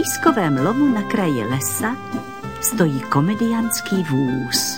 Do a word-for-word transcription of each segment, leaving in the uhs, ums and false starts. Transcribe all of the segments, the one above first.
pískovém lomu na kraji lesa stojí komediantský vůz.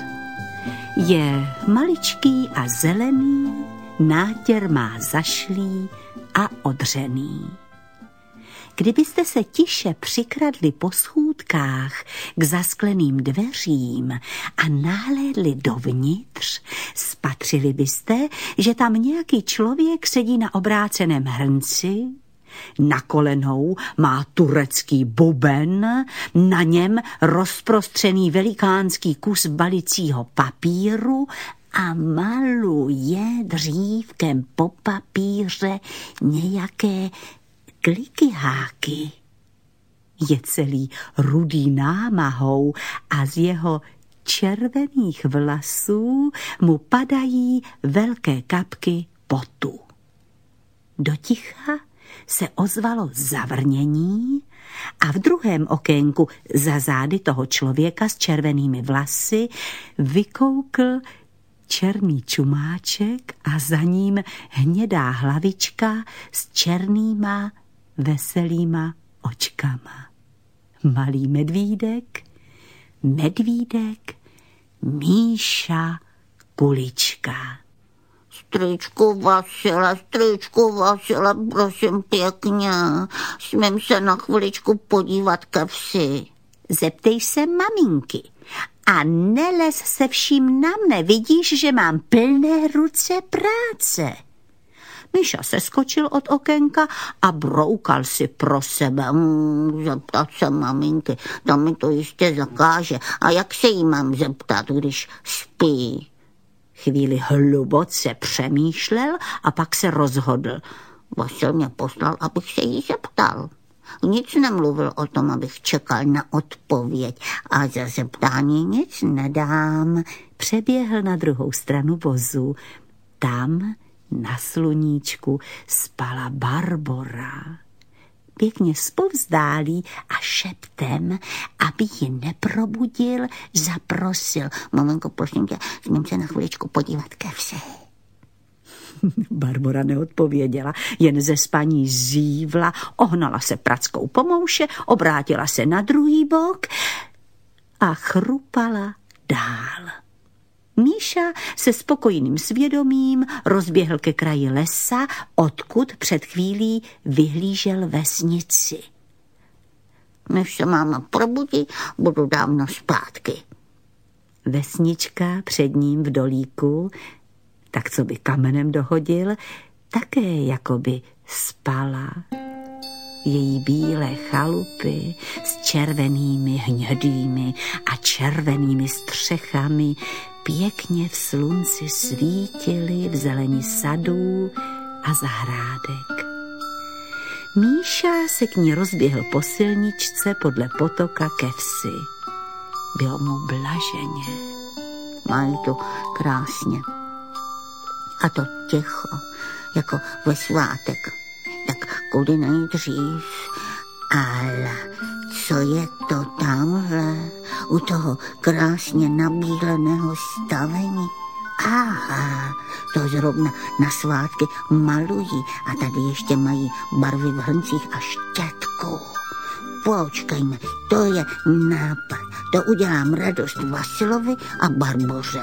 Je maličký a zelený, nátěr má zašlý a odřený. Kdybyste se tiše přikradli po schůdkách k zaskleným dveřím a nahlédli dovnitř, spatřili byste, že tam nějaký člověk sedí na obráceném hrnci, na kolenou má turecký buben, na něm rozprostřený velikánský kus balicího papíru a maluje dřívkem po papíře nějaké klikyháky. Je celý rudý námahou a z jeho červených vlasů mu padají velké kapky potu. Do ticha se ozvalo zavrnění a v druhém okénku za zády toho člověka s červenými vlasy vykoukl černý čumáček a za ním hnědá hlavička s černýma veselýma očkama. Malý medvídek, medvídek, Míša Kulička. Strýčku Vasile, strýčku Vasile, prosím pěkně, smím se na chviličku podívat ke vsi. Zeptej se maminky a nelez se vším na mne, vidíš, že mám plné ruce práce. Míša se skočil od okénka a broukal si pro sebe. Hmm, zeptat se maminky, to mi to jistě zakáže. A jak se jí mám zeptat, když spí? Chvíli hluboce přemýšlel a pak se rozhodl. Vasil mě poslal, abych se jí zeptal. Nic nemluvil o tom, abych čekal na odpověď a za zeptání nic nedám. Přeběhl na druhou stranu vozu. Tam na sluníčku spala Barbora. Pěkně zpovzdálí a šeptem, aby ji neprobudil, zaprosil. Maminko, prosím tě, smím se na chviličku podívat ke vsi. Barbora neodpověděla, jen ze spaní zívla, ohnala se prackou po mouše, obrátila se na druhý bok a chrupala dál. Míša se spokojným svědomím rozběhl ke kraji lesa, odkud před chvílí vyhlížel vesnici. Než se máma probudí, budu dávno zpátky. Vesnička před ním v dolíku, tak co by kamenem dohodil, také jakoby spala. Její bílé chalupy s červenými, hnědými a červenými střechami pěkně v slunci svítily v zeleni sadů a zahrádek. Míša se k ní rozběhl po silničce podle potoka ke vsi. Bylo mu blaženě. Mají to krásně. A to ticho, jako ve svátek. Tak kudy nejdřív. Ale co je to tamhle u toho krásně nabíleného stavení? Aha, to zrovna na svátky malují a tady ještě mají barvy v hrncích a štětku. Počkejme, to je nápad. To udělám radost Vasilovi a Barboře.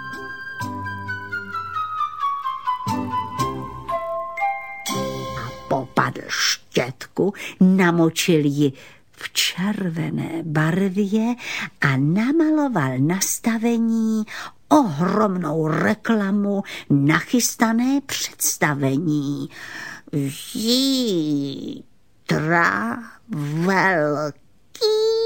Popadl štětku, namočil ji v červené barvě a namaloval na stavení ohromnou reklamu nachystané představení. Zítra velký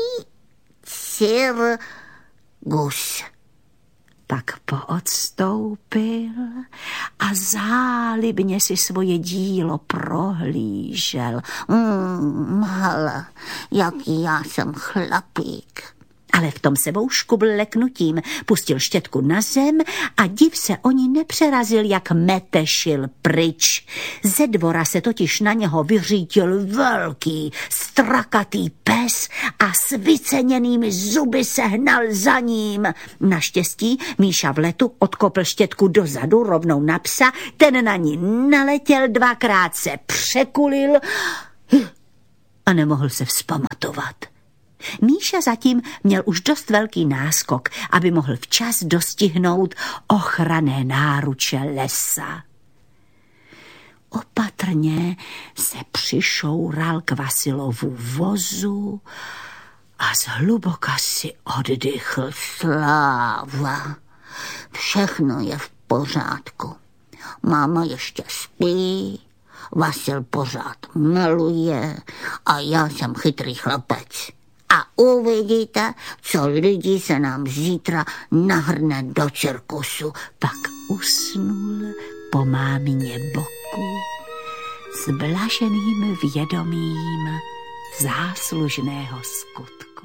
cirkus. Pak poodstoupil a zálibně si svoje dílo prohlížel. Mm, hele, jaký já jsem chlapík. Ale v tom sebou škubl leknutím, pustil štětku na zem a div se o ní nepřerazil, jak metešil pryč. Ze dvora se totiž na něho vyřítil velký, strakatý pes a s vyceněnými zuby se hnal za ním. Naštěstí Míša v letu odkopl štětku dozadu rovnou na psa, ten na ní naletěl, dvakrát se překulil a nemohl se vzpamatovat. Míša zatím měl už dost velký náskok, aby mohl včas dostihnout ochranné náruče lesa. Opatrně se přišoural k Vasilovu vozu a zhluboka si oddychl. Sláva, všechno je v pořádku. Máma ještě spí, Vasil pořád miluje a já jsem chytrý chlapec. A uvidíte, co lidí se nám zítra nahrne do cirkusu. Pak usnul po mámině boku s blaženým vědomím záslužného skutku.